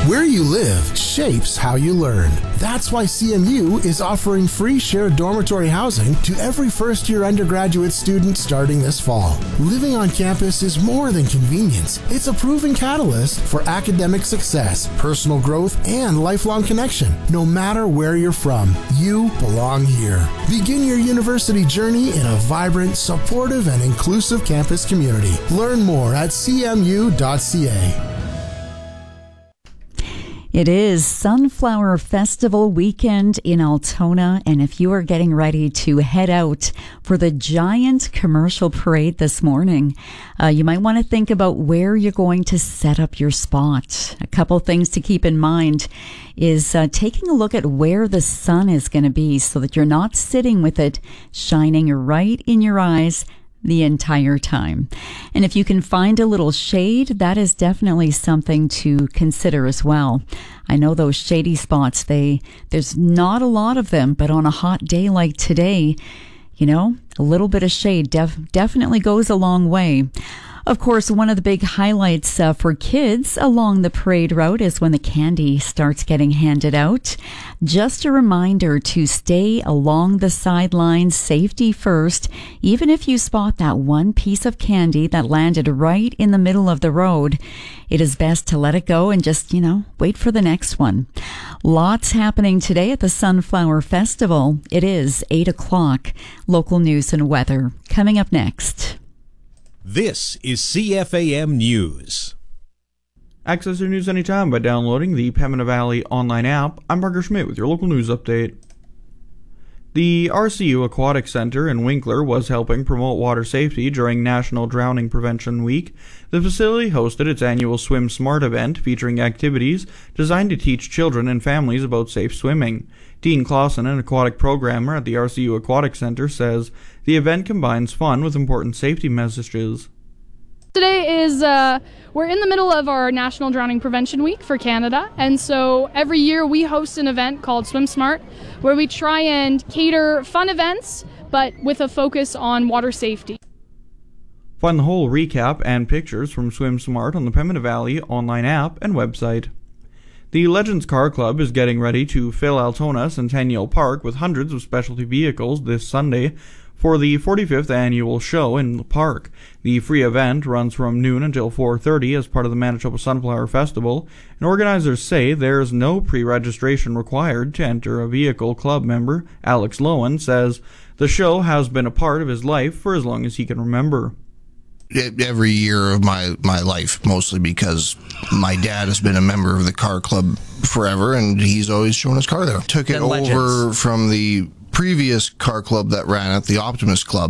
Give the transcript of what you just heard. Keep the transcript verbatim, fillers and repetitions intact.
Where you live shapes how you learn. That's why C M U is offering free shared dormitory housing to every first-year undergraduate student starting this fall. Living on campus is more than convenience. It's a proven catalyst for academic success, personal growth, and lifelong connection. No matter where you're from, you belong here. Begin your university journey in a vibrant, supportive, and inclusive campus community. Learn more at c m u dot c a. It is Sunflower Festival weekend in Altona, and if you are getting ready to head out for the giant commercial parade this morning, uh, you might want to think about where you're going to set up your spot. A couple things to keep in mind is uh, taking a look at where the sun is going to be so that you're not sitting with it shining right in your eyes the entire time. And if you can find a little shade, that is definitely something to consider as well. I know those shady spots, they there's not a lot of them, but on a hot day like today, you know, a little bit of shade def- definitely goes a long way. Of course, one of the big highlights uh, for kids along the parade route is when the candy starts getting handed out. Just a reminder to stay along the sidelines, safety first. Even if you spot that one piece of candy that landed right in the middle of the road, it is best to let it go and just, you know, wait for the next one. Lots happening today at the Sunflower Festival. It is eight o'clock. Local news and weather coming up next. This is C F A M News. Access your news anytime by downloading the Pembina Valley online app. I'm Parker Schmidt with your local news update. The R C U Aquatic Center in Winkler was helping promote water safety during National Drowning Prevention Week. The facility hosted its annual Swim Smart event featuring activities designed to teach children and families about safe swimming. Dean Clausen, an aquatic programmer at the R C U Aquatic Center, says the event combines fun with important safety messages. Today is, uh, we're in the middle of our National Drowning Prevention Week for Canada, and so every year we host an event called Swim Smart, where we try and cater fun events, but with a focus on water safety. Find the whole recap and pictures from Swim Smart on the Pembina Valley online app and website. The Legends Car Club is getting ready to fill Altona Centennial Park with hundreds of specialty vehicles this Sunday for the forty-fifth annual show in the park. The free event runs from noon until four thirty as part of the Manitoba Sunflower Festival, and organizers say there is no pre-registration required to enter a vehicle. Club member Alex Lowen says the show has been a part of his life for as long as he can remember. Every year of my, my life, mostly because my dad has been a member of the car club forever, and he's always shown his car there. Took it over from the previous car club that ran it, the Optimist Club.